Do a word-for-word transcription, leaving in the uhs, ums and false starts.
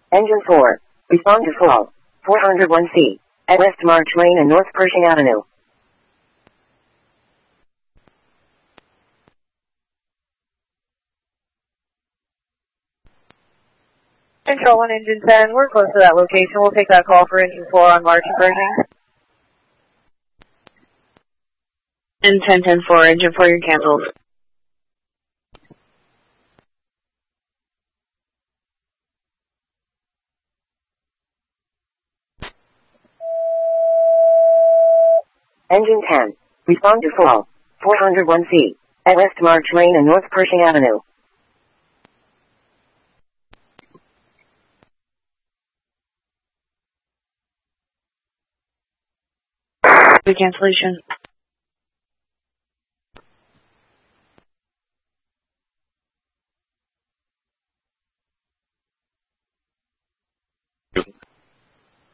Engine four. Respond to fall. four oh one C. At West March Lane and North Pershing Avenue. Control one, Engine ten. We're close to that location. We'll take that call for Engine four on March and Pershing. And ten ten four, Engine four, you're canceled. Engine ten. Respond to fall. four oh one C. At West March Lane and North Pershing Avenue. The cancellation.